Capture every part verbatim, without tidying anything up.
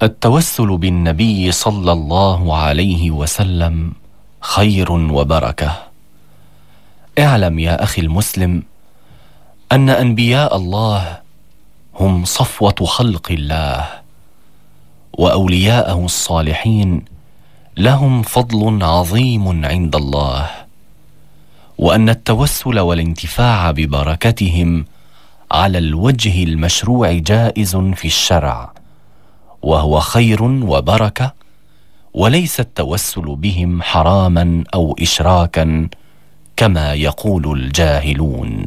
التوسل بالنبي صلى الله عليه وسلم خير وبركة. اعلم يا أخي المسلم أن أنبياء الله هم صفوة خلق الله، وأولياءه الصالحين لهم فضل عظيم عند الله، وأن التوسل والانتفاع ببركتهم على الوجه المشروع جائز في الشرع، وهو خير وبركة، وليس التوسل بهم حراما أو إشراكا كما يقول الجاهلون.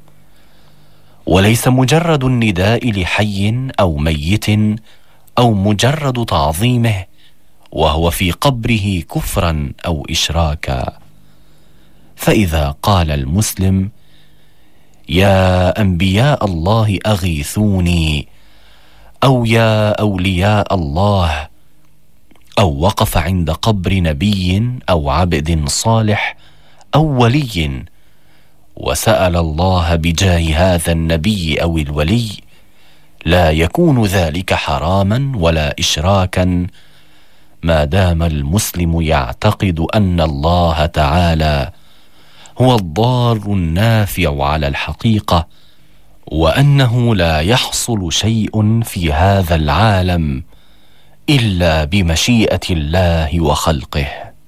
وليس مجرد النداء لحي أو ميت أو مجرد تعظيمه وهو في قبره كفرا أو إشراكا. فإذا قال المسلم يا أنبياء الله أغيثوني، أو يا أولياء الله، أو وقف عند قبر نبي أو عبد صالح أو ولي وسأل الله بجاه هذا النبي أو الولي، لا يكون ذلك حراما ولا إشراكا ما دام المسلم يعتقد أن الله تعالى هو الضار النافع على الحقيقة، وأنه لا يحصل شيء في هذا العالم إلا بمشيئة الله وخلقه.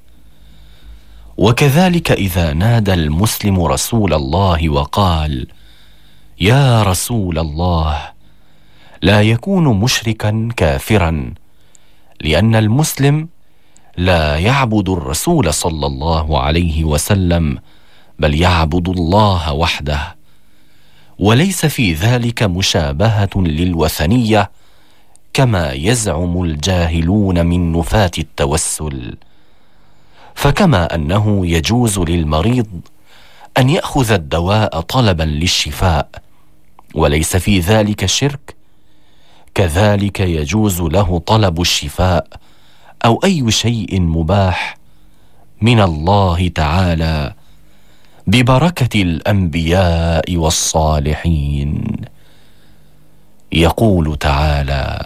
وكذلك إذا نادى المسلم رسول الله وقال يا رسول الله، لا يكون مشركا كافرا، لأن المسلم لا يعبد الرسول صلى الله عليه وسلم، بل يعبد الله وحده، وليس في ذلك مشابهة للوثنية كما يزعم الجاهلون من نفاة التوسل. فكما أنه يجوز للمريض أن يأخذ الدواء طلبا للشفاء وليس في ذلك شرك، كذلك يجوز له طلب الشفاء أو أي شيء مباح من الله تعالى ببركة الأنبياء والصالحين. يقول تعالى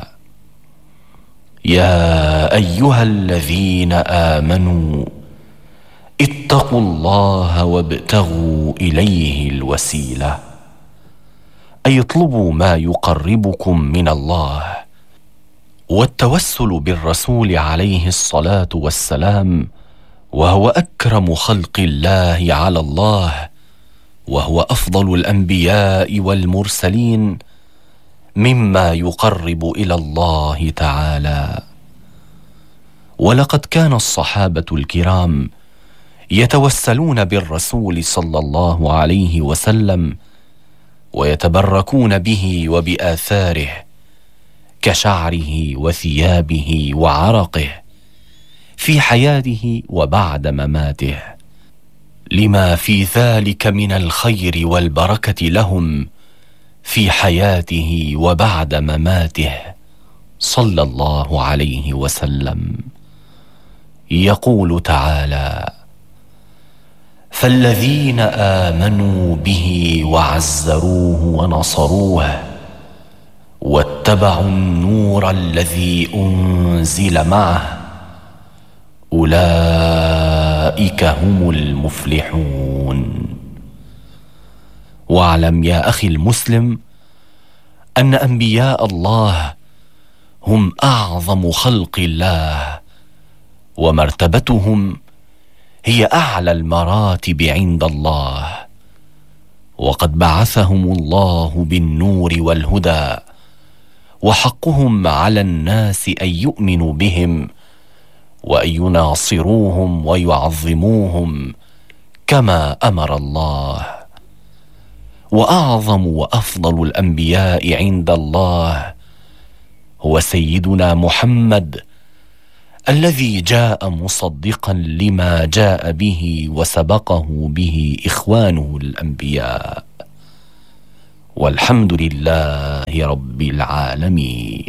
يا أيها الذين آمنوا اتقوا الله وابتغوا إليه الوسيلة، أي اطلبوا ما يقربكم من الله. والتوسل بالرسول عليه الصلاة والسلام وهو أكرم خلق الله على الله، وهو أفضل الأنبياء والمرسلين، مما يقرب إلى الله تعالى. ولقد كان الصحابة الكرام يتوسلون بالرسول صلى الله عليه وسلم ويتبركون به وبآثاره كشعره وثيابه وعرقه في حياته وبعد مماته، لما في ذلك من الخير والبركة لهم في حياته وبعد مماته صلى الله عليه وسلم. يقول تعالى فالذين آمنوا به وعزروه ونصروه واتبعوا النور الذي أنزل معه أولئك هم المفلحون. واعلم يا أخي المسلم أن أنبياء الله هم أعظم خلق الله، ومرتبتهم هي أعلى المراتب عند الله، وقد بعثهم الله بالنور والهدى، وحقهم على الناس أن يؤمنوا بهم وأن يناصروهم ويعظموهم كما أمر الله. وأعظم وأفضل الأنبياء عند الله هو سيدنا محمد، الذي جاء مصدقا لما جاء به وسبقه به إخوانه الأنبياء. والحمد لله رب العالمين.